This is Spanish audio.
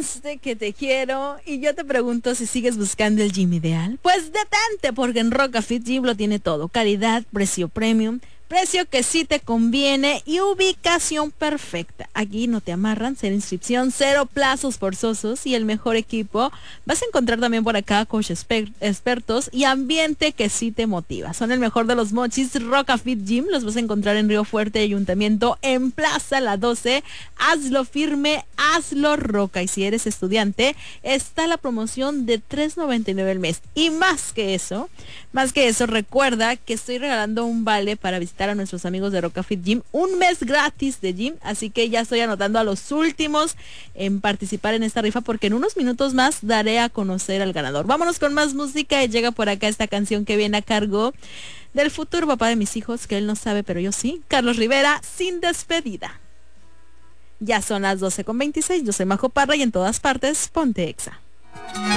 conste que te quiero y yo te pregunto si sigues buscando el gym ideal. Pues detente, porque en Roca Fit Gym lo tiene todo. Calidad, precio premium, precio que sí te conviene y ubicación perfecta. Aquí no te amarran, cero inscripción, cero plazos forzosos y el mejor equipo. Vas a encontrar también por acá coaches expertos y ambiente que sí te motiva. Son el mejor de los mochis. Roca Fit Gym los vas a encontrar en Río Fuerte Ayuntamiento, en Plaza La 12. Hazlo firme, hazlo Roca. Y si eres estudiante, está la promoción de $3.99 el mes. Y más que eso, recuerda que estoy regalando un vale para visitar a nuestros amigos de Roca Fit Gym, un mes gratis de gym, así que ya estoy anotando a los últimos en participar en esta rifa, porque en unos minutos más daré a conocer al ganador. Vámonos con más música y llega por acá esta canción que viene a cargo del futuro papá de mis hijos, que él no sabe, pero yo sí, Carlos Rivera, Sin Despedida. Ya son las 12:26, yo soy Majo Parra y en todas partes, ponte Exa.